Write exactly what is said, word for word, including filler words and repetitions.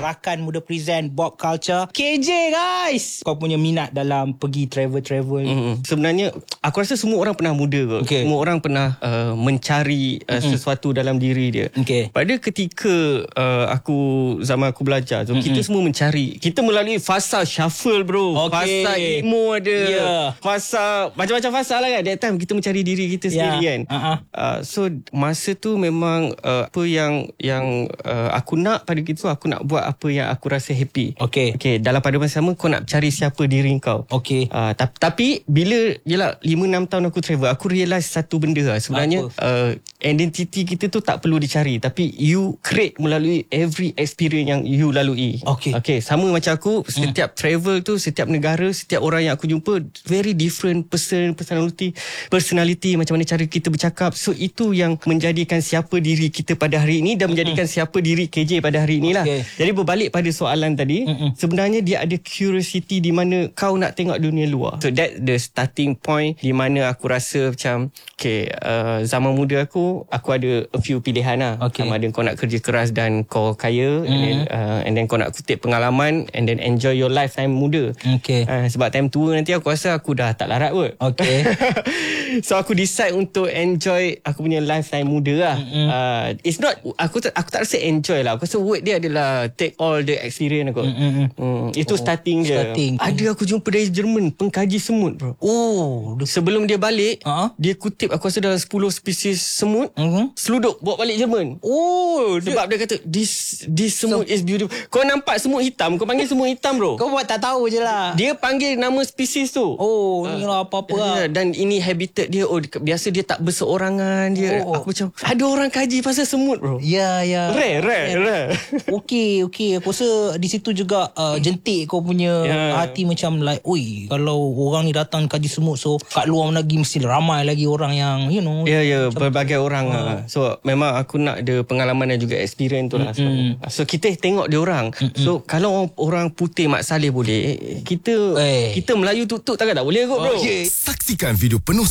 Rakan Muda Present Bob Culture. K J guys, kau punya minat dalam pergi travel-travel. Mm-hmm. Sebenarnya aku rasa semua orang pernah muda kot. Okay. Semua orang pernah uh, mencari uh, mm-hmm. sesuatu dalam diri dia. Okay. Pada ketika uh, aku zaman aku belajar tu, mm-hmm. kita semua mencari. Kita melalui fasa shuffle bro. Okay. Fasa emo ada. Yeah. Fasa macam-macam fasa lah kan. That time kita mencari diri kita sendiri yeah. kan. Uh-huh. Uh, so masa tu memang uh, apa yang yang uh, aku nak pada gitu, aku nak buat apa yang aku rasa happy. Okay. Okay. Dalam pada masa sama kau nak cari siapa diri kau. Okay. Uh, tapi, tapi bila yelah lima enam tahun aku travel, aku realise satu benda lah. Sebenarnya uh, identiti kita tu tak perlu dicari, tapi you create melalui every experience yang you lalui. Okay. Okay. Sama macam aku, setiap hmm. travel tu, setiap negara, setiap orang yang aku jumpa very different person, personality, personality, macam mana cara kita bercakap. So itu yang menjadikan siapa diri kita pada hari ini dan menjadikan hmm. siapa diri K J pada hari inilah. Okay. Jadi berbalik pada soalan tadi, hmm. sebenarnya dia ada curiosity di mana kau nak tengok dunia luar. So that the starting point di mana aku rasa macam okay, uh, zaman muda aku aku ada a few pilihan lah. Okay. Sama ada kau nak kerja keras dan kau kaya, mm. and, then, uh, and then kau nak kutip pengalaman and then enjoy your lifetime muda. Okay. Uh, sebab time tua nanti aku rasa aku dah tak larat kot. Okay. So aku decide untuk enjoy aku punya lifetime muda lah. Mm-hmm. Uh, it's not aku tak aku tak rasa enjoy lah. Aku rasa word dia adalah take all the experience aku. Mm-hmm. Mm, itu oh, starting je. Starting. Ada aku jumpa dari Jerman pengkaji semut bro. Oh, sebelum dia balik, uh-huh. dia kutip aku rasa dalam sepuluh spesies semut, uh-huh. seluduk bawa balik Jerman. Oh, sebab dia, dia kata this this semut so, is beautiful. Kau nampak semut hitam, kau panggil semut hitam bro. Kau buat tak tahu je lah. Dia panggil nama spesies tu. Oh, uh, inilah apa-apa lah. Dan ini habitat dia. Oh, biasa dia tak berseorangan dia. Oh, aku macam ada orang kaji pasal semut bro. Ya, ya. Rare, rare, yeah. rare. Okey, okey. Aku rasa di situ juga uh, jentik kau punya yeah. hati macam like, oi, kalau orang ni datang kaji semut, so kat luar lagi mesti ramai lagi orang yang you know. Ya, yeah, ya, yeah, berbagai orang uh. lah. So memang aku nak ada pengalaman dan juga experience tu lah. Mm-hmm. So kita tengok dia orang. Mm-hmm. So kalau orang putih Mak Saleh boleh, kita eh. kita Melayu tuk-tuk takkan tak boleh kot bro. Okay. Saksikan video penuh